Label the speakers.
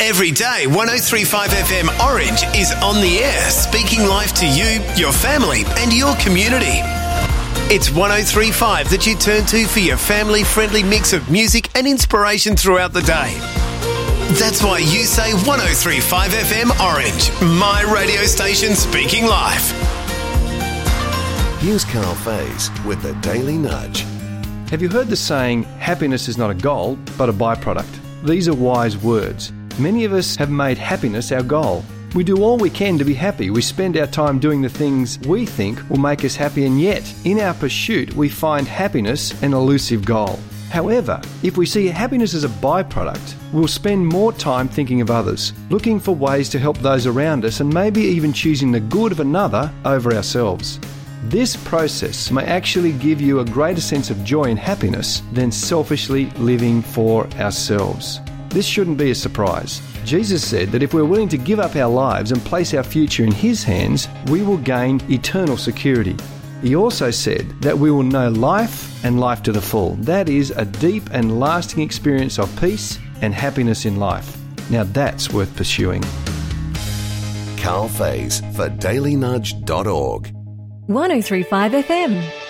Speaker 1: Every day, 103.5 FM Orange is on the air, speaking life to you, your family and your community. It's 103.5 that you turn to for your family-friendly mix of music and inspiration throughout the day. That's why you say 103.5 FM Orange, my radio station speaking life.
Speaker 2: Here's Carl Faze with the Daily Nudge.
Speaker 3: Have you heard the saying, happiness is not a goal, but a byproduct? These are wise words. Many of us have made happiness our goal. We do all we can to be happy. We spend our time doing the things we think will make us happy, and yet, in our pursuit, we find happiness an elusive goal. However, if we see happiness as a byproduct, we'll spend more time thinking of others, looking for ways to help those around us, and maybe even choosing the good of another over ourselves. This process may actually give you a greater sense of joy and happiness than selfishly living for ourselves. This shouldn't be a surprise. Jesus said that if we're willing to give up our lives and place our future in His hands, we will gain eternal security. He also said that we will know life and life to the full. That is a deep and lasting experience of peace and happiness in life. Now that's worth pursuing.
Speaker 2: Carl Faze for dailynudge.org.
Speaker 4: 103.5 FM.